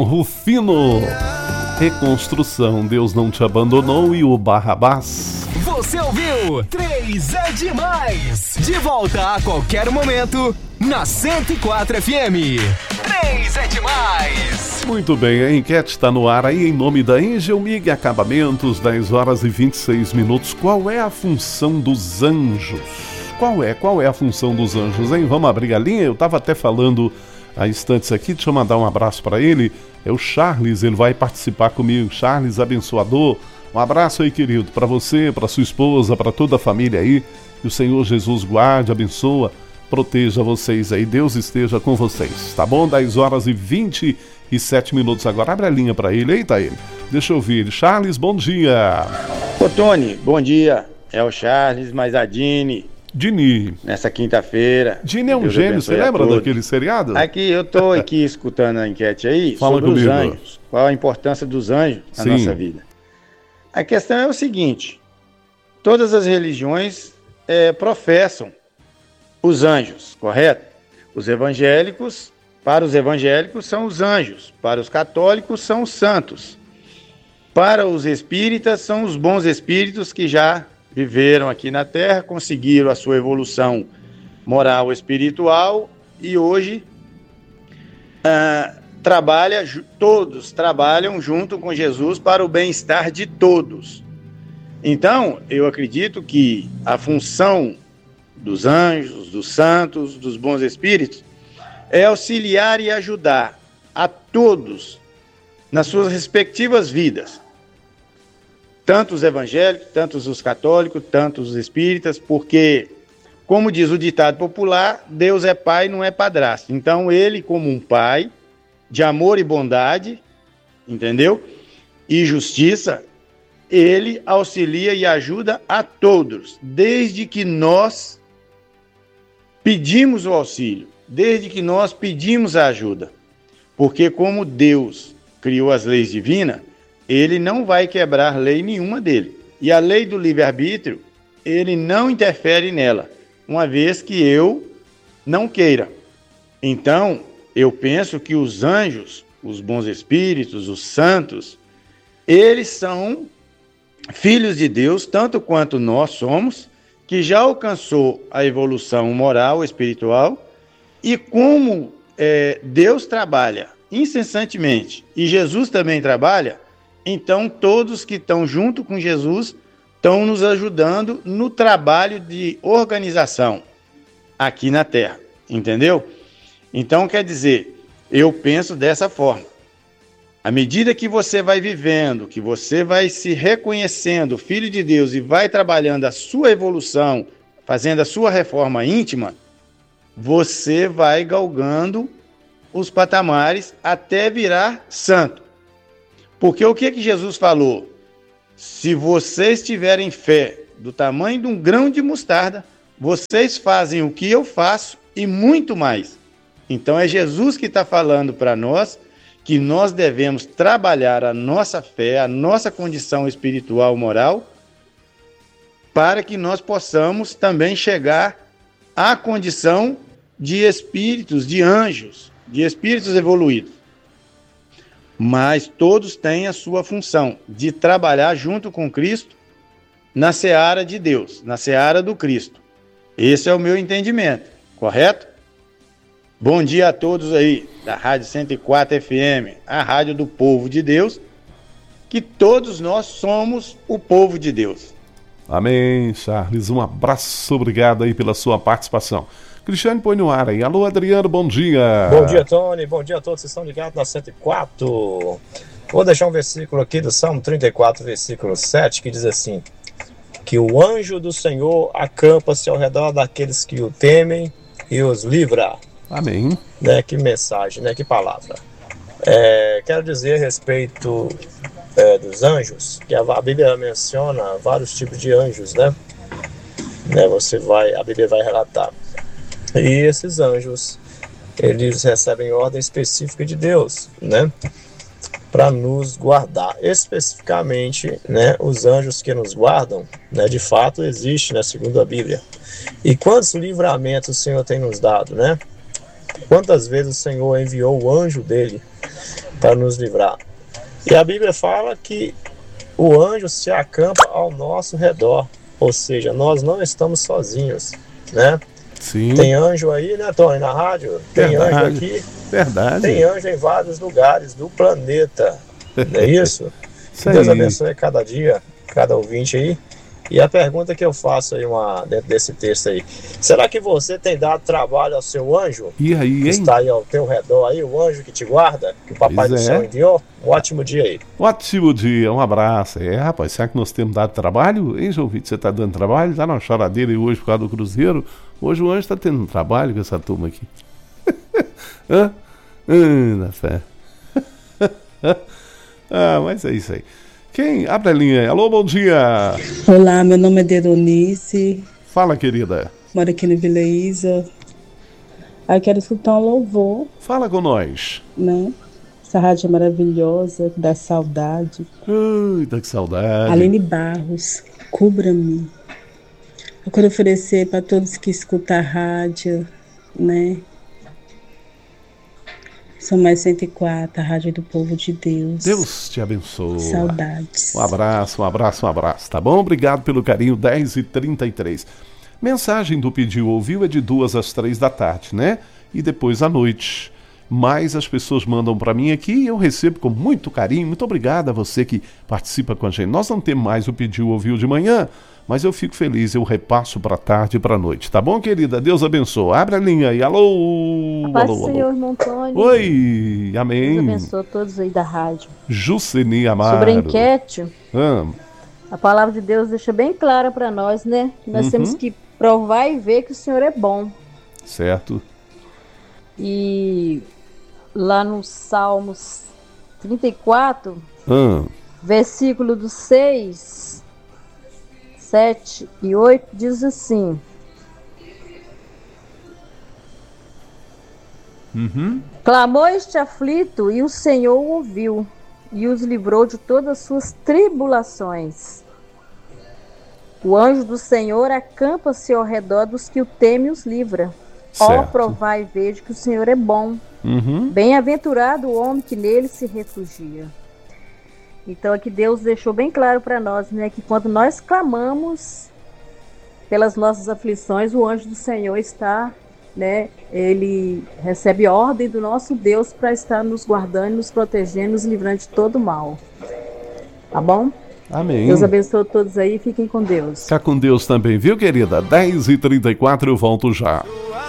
Rufino, Reconstrução, Deus não te abandonou e o Barrabás. Você ouviu 3 é Demais. De volta a qualquer momento na 104 FM. 3 é Demais. Muito bem, a enquete está no ar aí em nome da Angel Mig Acabamentos, 10 horas e 26 minutos. Qual é a função dos anjos? Qual é a função dos anjos, hein? Vamos abrir a linha? Eu estava até falando há instantes aqui, deixa eu mandar um abraço para ele. É o Charles, ele vai participar comigo. Charles, abençoador. Um abraço aí, querido, para você, para sua esposa, para toda a família aí. Que o Senhor Jesus guarde, abençoa, proteja vocês aí. Deus esteja com vocês, tá bom? 10 horas e 27 minutos agora. Abre a linha para ele. Eita, ele. Deixa eu ouvir ele. Charles, bom dia. Ô, Tony, bom dia. É o Charles, mas a Dini. Nessa quinta-feira. Dini é um gênio, você lembra daquele seriado? Aqui, eu tô aqui escutando a enquete aí. Fala sobre comigo. os anjos. Qual a importância dos anjos na nossa vida? A questão é o seguinte: todas as religiões professam os anjos, correto? Os evangélicos, para os evangélicos são os anjos, para os católicos são os santos, para os espíritas são os bons espíritos que já viveram aqui na Terra, conseguiram a sua evolução moral espiritual e hoje todos trabalham junto com Jesus para o bem-estar de todos. Então, eu acredito que a função dos anjos, dos santos, dos bons espíritos é auxiliar e ajudar a todos nas suas respectivas vidas. Tanto os evangélicos, tanto os católicos, tanto os espíritas, porque, como diz o ditado popular, Deus é pai, não é padrasto. Então, ele, como um pai de amor e bondade, entendeu? E justiça, ele auxilia e ajuda a todos, desde que nós pedimos o auxílio, desde que nós pedimos a ajuda. Porque como Deus criou as leis divinas, ele não vai quebrar lei nenhuma dele. E a lei do livre-arbítrio, ele não interfere nela, uma vez que eu não queira. Então, eu penso que os anjos, os bons espíritos, os santos, eles são filhos de Deus, tanto quanto nós somos, que já alcançou a evolução moral, espiritual, e como Deus trabalha incessantemente, e Jesus também trabalha, então todos que estão junto com Jesus estão nos ajudando no trabalho de organização aqui na Terra, entendeu? Então, quer dizer, eu penso dessa forma. À medida que você vai vivendo, que você vai se reconhecendo filho de Deus e vai trabalhando a sua evolução, fazendo a sua reforma íntima, você vai galgando os patamares até virar santo. Porque o que Jesus falou? Se vocês tiverem fé do tamanho de um grão de mostarda, vocês fazem o que eu faço e muito mais. Então é Jesus que está falando para nós que nós devemos trabalhar a nossa fé, a nossa condição espiritual, moral, para que nós possamos também chegar à condição de espíritos, de anjos, de espíritos evoluídos. Mas todos têm a sua função de trabalhar junto com Cristo na seara de Deus, na seara do Cristo. Esse é o meu entendimento, correto? Bom dia a todos aí da Rádio 104 FM, a rádio do povo de Deus, que todos nós somos o povo de Deus. Amém, Charles. Um abraço, obrigado aí pela sua participação. Cristiane põe no ar aí. Alô, Adriano, bom dia. Bom dia, Tony. Bom dia a todos. Vocês estão ligados na 104. Vou deixar um versículo aqui do Salmo 34, versículo 7, que diz assim: que o anjo do Senhor acampa-se ao redor daqueles que o temem e os livra. Amém. Né, que mensagem, né, que palavra. Quero dizer a respeito dos anjos, que a Bíblia menciona vários tipos de anjos, né? A Bíblia vai relatar. E esses anjos, eles recebem ordem específica de Deus, né? Para nos guardar. Especificamente, né, os anjos que nos guardam, né, de fato existe, né, segundo a Bíblia. E quantos livramentos o Senhor tem nos dado, né? Quantas vezes o Senhor enviou o anjo dele para nos livrar. E a Bíblia fala que o anjo se acampa ao nosso redor, ou seja, nós não estamos sozinhos, né? Sim. Tem anjo aí, né, Tony, na rádio? Tem Verdade. anjo aqui. Verdade. Tem anjo em vários lugares do planeta, não é isso? Isso Que Deus aí. abençoe cada dia, cada ouvinte aí. E a pergunta que eu faço aí dentro desse texto aí: será que você tem dado trabalho ao seu anjo? E aí, Que hein? está aí ao teu redor aí, o anjo que te guarda, que o Papai do Pois é. Céu enviou? Um ótimo dia aí. Ótimo dia, um abraço. Rapaz, será que nós temos dado trabalho? Hein, João Vitor, você está dando trabalho? Está numa choradeira aí hoje por causa do Cruzeiro? Hoje o anjo está tendo trabalho com essa turma aqui. Hã? Na fé. Mas é isso aí. Quem? Abre a linha. Alô, bom dia. Olá, meu nome é Deronice, Fala, querida. moro aqui no Vila Isa. Aí eu quero escutar um louvor, Fala com nós. né? Essa rádio é maravilhosa, que dá saudade. Eita, que saudade. Aline Barros, cubra-me. Eu quero oferecer para todos que escutam a rádio, né? São mais 104, a rádio do povo de Deus. Deus te abençoe. Saudades. Um abraço, um abraço, um abraço, tá bom? Obrigado pelo carinho, 10h33. Mensagem do Pediu Ouviu é de 2 às 3 da tarde, né? E depois à noite. Mas as pessoas mandam para mim aqui e eu recebo com muito carinho. Muito obrigado a você que participa com a gente. Nós não temos mais o Pediu Ouviu de manhã, mas eu fico feliz, eu repasso para tarde e para noite. Tá bom, querida? Deus abençoe. Abre a linha aí. Alô? Paz Alô, do alô. Senhor, irmão Tony. Oi, amém. Deus abençoe todos aí da rádio. Juceni Amaro. Sobre a enquete, Ah, a palavra de Deus deixa bem clara para nós, né? Que nós temos que provar e ver que o Senhor é bom. certo. E lá no Salmos 34, Ah, versículo do 6, 7 e 8, diz assim: Clamou este aflito e o Senhor o ouviu e os livrou de todas as suas tribulações. O anjo do Senhor acampa-se ao redor dos que o temem e os livra. Ó, certo. provai e veja que o Senhor é bom. Bem-aventurado o homem que nele se refugia. Então aqui Deus deixou bem claro para nós, né, que quando nós clamamos pelas nossas aflições, o anjo do Senhor está, né, ele recebe ordem do nosso Deus para estar nos guardando, nos protegendo, nos livrando de todo mal. Tá bom? Amém. Deus abençoe todos aí, fiquem com Deus. Fica com Deus também, viu, querida? 10h34, eu volto já.